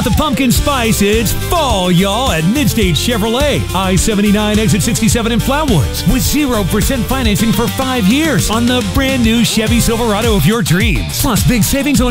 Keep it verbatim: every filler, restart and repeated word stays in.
got the pumpkin spice. It's fall, y'all, at Midstate Chevrolet. I seventy-nine, exit sixty-seven in Flatwoods. With zero percent financing for five years on the brand new Chevy Silverado of your dreams. Plus, big savings on